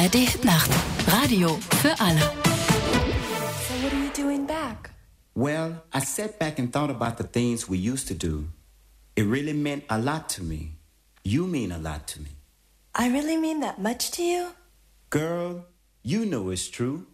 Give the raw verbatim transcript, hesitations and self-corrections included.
A R D Hitnacht. Radio für alle. So what are you doing back? Well, I sat back and thought about the things we used to do. It really meant a lot to me. You mean a lot to me. I really mean that much to you? Girl, you know it's true.